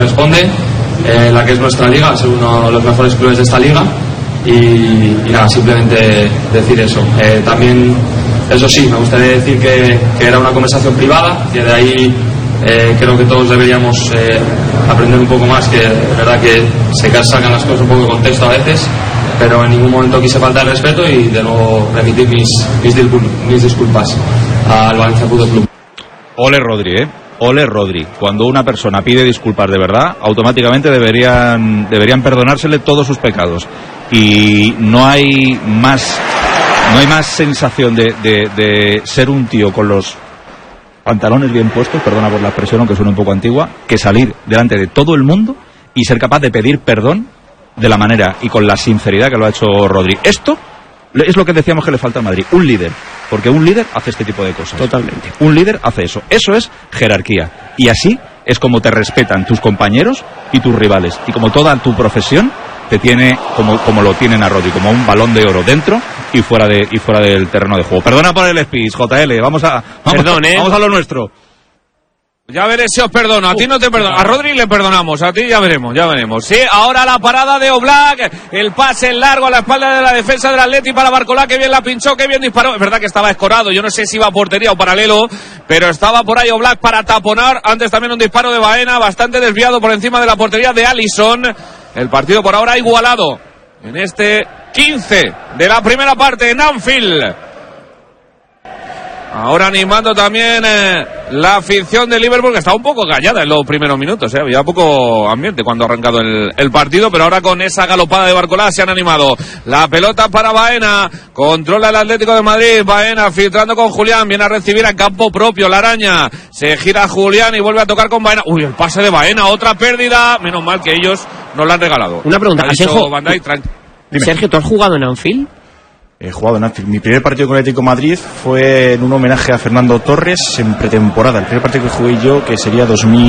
Responde, la que es nuestra liga, a ser uno de los mejores clubes de esta liga y nada, simplemente decir eso. También, eso sí, me gustaría decir que era una conversación privada, que de ahí creo que todos deberíamos aprender un poco más, que es verdad que se sacan las cosas un poco de contexto a veces, pero en ningún momento quise faltar el respeto y de nuevo remitir mis disculpas al Valencia Fútbol Club. Ole Rodri, Ole Rodri. Cuando una persona pide disculpas de verdad, automáticamente deberían perdonársele todos sus pecados. Y no hay más sensación de ser un tío con los pantalones bien puestos, perdona por la expresión aunque suene un poco antigua, que salir delante de todo el mundo y ser capaz de pedir perdón de la manera y con la sinceridad que lo ha hecho Rodri. Esto es lo que decíamos que le falta a Madrid, un líder, porque un líder hace este tipo de cosas. Totalmente. Un líder hace eso es jerarquía, y así es como te respetan tus compañeros y tus rivales, y como toda tu profesión te tiene como lo tienen a Rodri, como un balón de oro dentro y fuera del terreno de juego. Perdona por el speech, JL, vamos a lo nuestro. Ya veré si os perdono, a ti no te perdono, a Rodri le perdonamos, a ti ya veremos. Sí, ahora la parada de Oblak, el pase largo a la espalda de la defensa del Atleti para Barcolá, que bien la pinchó, que bien disparó. Es verdad que estaba escorado, yo no sé si iba a portería o paralelo, pero estaba por ahí Oblak para taponar. Antes también un disparo de Baena, bastante desviado por encima de la portería de Alisson. El partido por ahora igualado en este 15 de la primera parte en Anfield. Ahora animando también la afición de Liverpool, que está un poco callada en los primeros minutos, había poco ambiente cuando ha arrancado el partido, pero ahora con esa galopada de Barcolá se han animado. La pelota para Baena, controla el Atlético de Madrid, Baena filtrando con Julián, viene a recibir a campo propio, la araña, se gira Julián y vuelve a tocar con Baena. Uy, el pase de Baena, otra pérdida, menos mal que ellos nos la han regalado. Una pregunta, Sergio, ¿tú has jugado en Anfield? He jugado en Anfield. Mi primer partido con el Atlético de Madrid fue en un homenaje a Fernando Torres en pretemporada. El primer partido que jugué yo, que sería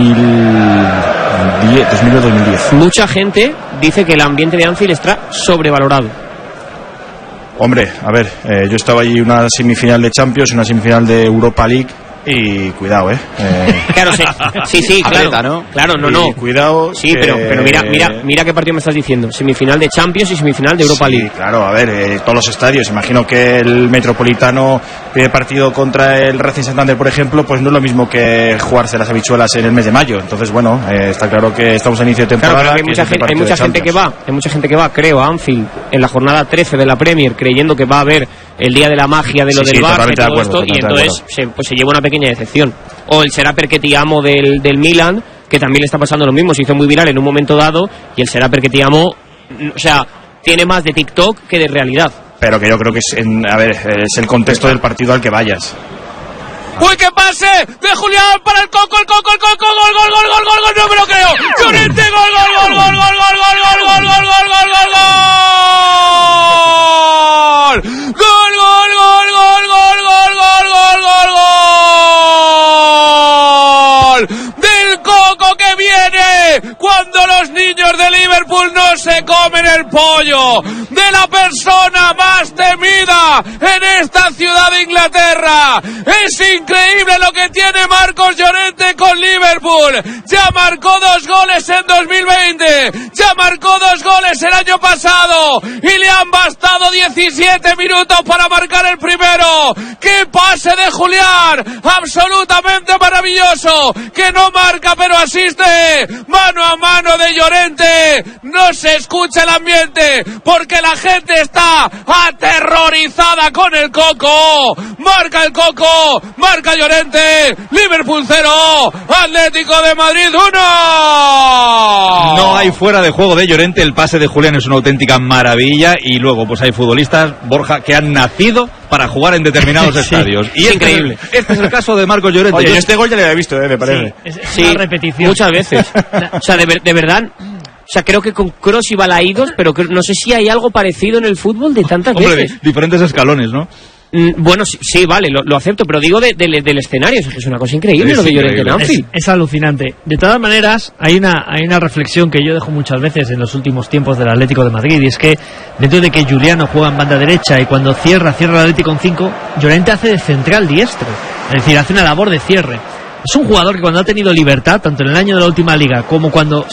2010. Mucha gente dice que el ambiente de Anfield está sobrevalorado. Hombre, a ver, yo estaba allí una semifinal de Champions, una semifinal de Europa League. Y cuidado, Claro, sí, claro. Atleta, ¿no? Claro, no. Cuidado. Sí, pero mira qué partido me estás diciendo. Semifinal de Champions y semifinal de Europa League. Sí, claro, a ver, todos los estadios. Imagino que el Metropolitano, primer partido contra el Racing Santander, por ejemplo, pues no es lo mismo que jugarse las habichuelas en el mes de mayo. Entonces, bueno, está claro que estamos a inicio de temporada. Claro, pero hay mucha gente que va, creo, a Anfield en la jornada 13 de la Premier, creyendo que va a haber el día de la magia de lo del Barça y todo esto, y entonces se lleva una pequeña decepción. O el será perché ti amo del Milan, que también le está pasando lo mismo, se hizo muy viral en un momento dado, y el será perché ti amo, o sea, tiene más de TikTok que de realidad. Pero que yo creo que es el contexto del partido al que vayas. ¡Uy, qué pase! ¡De Julián para el Coco! ¡Gol! ¡No me lo creo! ¡Llorente! ¡Gol! ¡Del Coco que viene! Cuando los niños de Liverpool no se comen el pollo, de la persona más temida en esta ciudad de Inglaterra. Es increíble lo que tiene Marcos Llorente con Liverpool. Ya marcó 2 goles en 2020, ya marcó 2 goles el año pasado y le han bastado 17 minutos para marcar el primero. ¡Qué pase de Julián! Absolutamente maravilloso, que no marca pero asiste. Mano a mano de Llorente, no se escucha el ambiente porque la gente está aterrorizada con el Coco. Marca el Coco, marca Llorente. Liverpool 0, Atlético de Madrid 1. No hay fuera de juego de Llorente, el pase de Julián es una auténtica maravilla, y luego pues hay futbolistas, Borja, que han nacido para jugar en determinados estadios. Y es increíble. Este es el caso de Marcos Llorente. Oye, este gol ya lo había visto, me parece. Sí, una repetición. Muchas veces. O sea, de verdad. O sea, creo que con Kroos y Balaídos, pero no sé si hay algo parecido en el fútbol de tantas veces. Diferentes escalones, ¿no? Bueno, sí, vale, lo acepto, pero digo del escenario, es una cosa increíble lo de Llorente en Anfield. Es alucinante. De todas maneras, hay una reflexión que yo dejo muchas veces en los últimos tiempos del Atlético de Madrid, y es que dentro de que Juliano juega en banda derecha y cuando cierra el Atlético con 5, Llorente hace de central diestro, es decir, hace una labor de cierre. Es un jugador que cuando ha tenido libertad, tanto en el año de la última liga como cuando